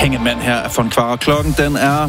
Hangemand her af von Kvara. Klokken den er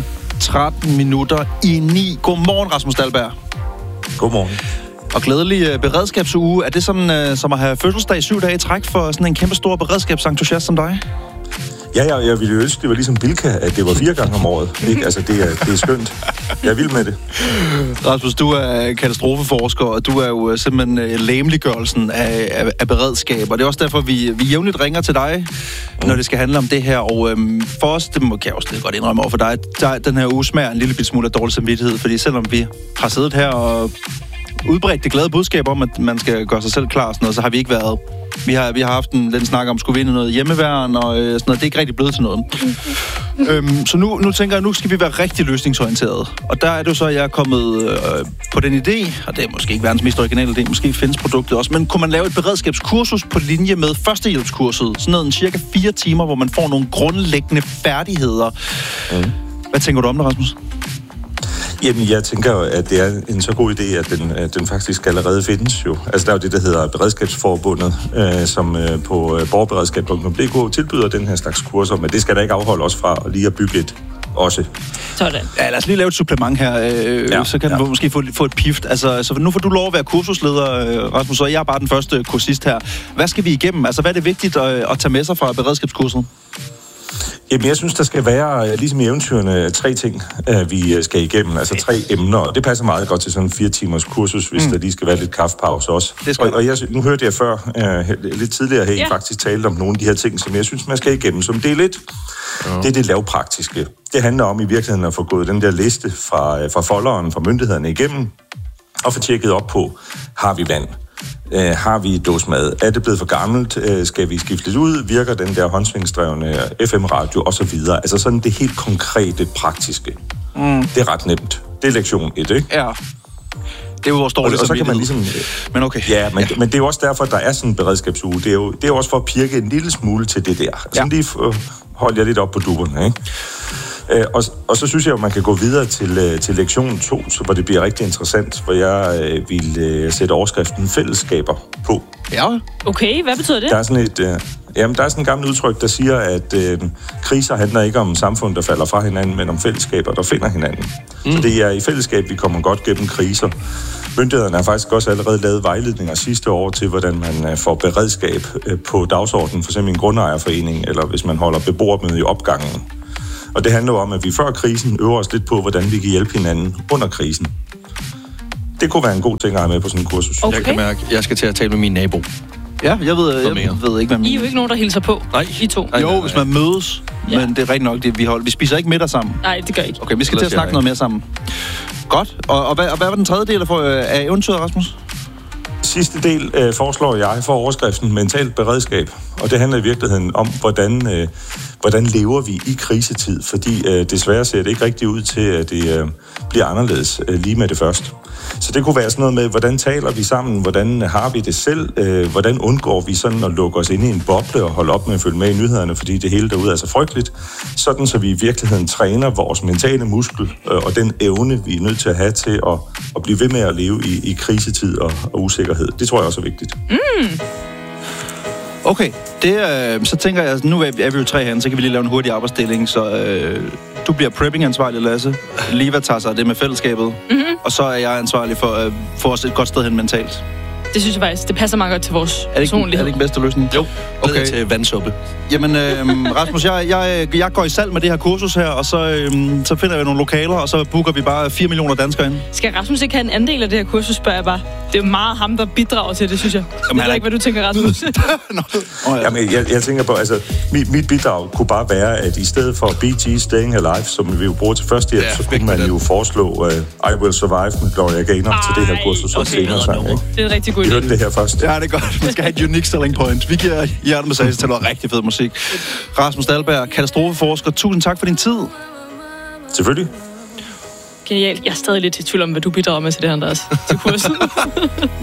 9:13. Godmorgen, Rasmus Dahlberg. Godmorgen. Og glædelig beredskabsuge. Er det sådan som at have fødselsdag 7 dage i træk for sådan en kæmpe stor beredskabsentusiast som dig? Ja, jeg ville ønske, det var ligesom Bilka, at det var 4 gange om året. Ikke? Altså, det er skønt. Jeg er vild med det. Rasmus, du er katastrofeforsker, og du er jo simpelthen lægemliggørelsen af beredskab. Og det er også derfor, vi jævnligt ringer til dig, når det skal handle om det her. Og for os, det kan jeg også godt indrømme over for dig, den her uge smager en lille smule af dårlig samvittighed. Fordi selvom vi har siddet her og udbredt det glade budskab om, at man skal gøre sig selv klar og sådan noget, så har vi ikke været. Vi har haft den snak om, skulle vi ind i noget hjemmeværn og sådan noget. Det er ikke rigtig blevet til noget. Så nu tænker jeg, nu skal vi være rigtig løsningsorienterede. Og der er det jo så, at jeg er kommet på den idé, og det er måske ikke verdens mest originale idé, måske findes produktet også, men kunne man lave et beredskabskursus på linje med førstehjælpskurset? Sådan noget cirka 4 timer, hvor man får nogle grundlæggende færdigheder. Hvad tænker du om det, Rasmus? Jamen, jeg tænker jo, at det er en så god idé, at den faktisk allerede findes jo. Altså, der er jo det, der hedder Beredskabsforbundet, som på borgerberedskab.dk tilbyder den her slags kurser, men det skal da ikke afholde os fra lige at bygge et også. Sådan. Ja, lad os lige lave et supplement her, så kan du måske få et pift. Altså, så nu får du lov at være kursusleder, Rasmus, og jeg er bare den første kursist her. Hvad skal vi igennem? Altså, hvad er det vigtigt at tage med sig fra beredskabskurset? Jamen, jeg synes, der skal være, ligesom i eventyrene, 3 ting, vi skal igennem. Altså 3 emner, og det passer meget godt til sådan en 4 timers kursus, hvis der lige skal være lidt kaffepause også. Og nu hørte jeg før, lidt tidligere her, faktisk talt om nogle af de her ting, som jeg synes, man skal igennem. Som del 1, det er det lavpraktiske. Det handler om i virkeligheden at få gået den der liste fra folderen, fra myndighederne igennem, og få tjekket op på, har vi vand? Har vi dåsemad? Er det blevet for gammelt? Skal vi skifte det ud? Virker den der håndsvingsdrevne FM-radio? Og så videre. Altså sådan det helt konkrete, praktiske. Det er ret nemt. Det er lektion 1, ikke? Ja. Det er jo vores dårlige så kan man ligesom... Men okay. Ja, men det er jo også derfor, at der er sådan en beredskabsuge. Det er jo også for at pirke en lille smule til det der. Sådan lige holder jeg lidt op på dupperne, ikke? Og så synes jeg, at man kan gå videre til lektion 2, hvor det bliver rigtig interessant, hvor jeg vil sætte overskriften fællesskaber på. Ja. Okay, hvad betyder det? Der er sådan et gammelt udtryk, der siger, at kriser handler ikke om samfund, der falder fra hinanden, men om fællesskaber, der finder hinanden. Så det er i fællesskab, vi kommer godt gennem kriser. Myndighederne har faktisk også allerede lavet vejledninger sidste år til, hvordan man får beredskab på dagsordenen, f.eks. i en grundejerforening, eller hvis man holder beboermøde i opgangen. Og det handler jo om, at vi før krisen øver os lidt på, hvordan vi kan hjælpe hinanden under krisen. Det kunne være en god ting at have med på sådan en kursus. Okay. Jeg kan mærke, at jeg skal til at tale med min nabo. Ja, jeg ved ikke, hvad I er jo ikke nogen, der hilser på. Nej. I to. Jo, hvis man mødes. Ja. Men det er rigtigt nok, vi spiser ikke middag sammen. Nej, det gør ikke. Okay, vi skal til at snakke noget mere sammen. Godt. Og hvad var den tredje del af eventyret, Rasmus? Sidste del foreslår jeg for overskriften mentalt beredskab, og det handler i virkeligheden om, hvordan lever vi i krisetid, fordi desværre ser det ikke rigtig ud til, at det bliver anderledes lige med det første. Så det kunne være sådan noget med, hvordan taler vi sammen, hvordan har vi det selv, hvordan undgår vi sådan at lukke os ind i en boble og holde op med at følge med i nyhederne, fordi det hele derude er så frygteligt, sådan så vi i virkeligheden træner vores mentale muskel og den evne, vi er nødt til at have til at blive ved med at leve i krisetid og usikkerhed. Det tror jeg også er vigtigt. Okay, så tænker jeg, nu er vi jo 3 herinde, så kan vi lige lave en hurtig arbejdsdeling, så du bliver prepping-ansvarlig, Lasse. Liva tager sig af det med fællesskabet, og så er jeg ansvarlig for at få os et godt sted hen mentalt. Det synes jeg faktisk, det passer meget godt til vores personlighed. Er det ikke bedste løsning? Jo, okay. Til vandsuppe. Jamen, Rasmus, jeg går i salg med det her kursus her, og så finder vi nogle lokaler, og så booker vi bare 4 millioner danskere ind. Skal Rasmus ikke have en andel af det her kursus, spørger jeg bare. Det er jo meget ham, der bidrager til det, synes jeg. Jeg ved ikke, hvad du tænker, Rasmus. Jamen, jeg tænker på, altså, mit bidrag kunne bare være, at i stedet for BG Staying Alive, som vi jo bruger til førstehjælp, så kunne man jo foreslå I Will Survive med Gloria Gaynor til det her kursus. Okay. Det er en rigtig god idé. Vi hørte det her først. Ja, det er godt. Man skal have et unique selling point. Vi giver hjertemassage til noget rigtig fed musik. Rasmus Dahlberg, katastrofeforsker. Tusind tak for din tid. Selvfølgelig. Genialt. Jeg er stadig lidt i tvivl om, hvad du bidrager med til det her, Andreas. Til kurset.